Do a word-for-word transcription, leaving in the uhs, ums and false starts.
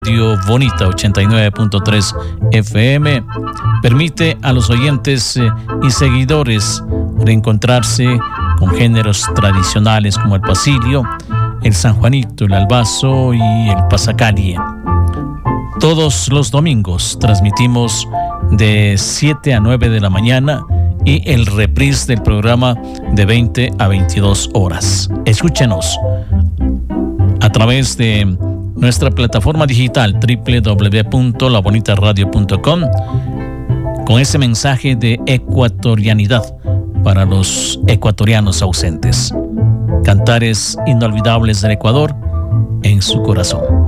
Radio Bonita ochenta y nueve punto tres F M permite a los oyentes eh, y seguidores reencontrarse con géneros tradicionales como el pasillo, el sanjuanito, el albazo y el pasacalle. Todos los domingos transmitimos de siete a nueve de la mañana y el reprise del programa de veinte a veintidós horas. Escúchenos a través de nuestra plataforma digital doble u doble u doble u punto la bonita radio punto com con ese mensaje de ecuatorianidad para los ecuatorianos ausentes. Cantares inolvidables del Ecuador en su corazón.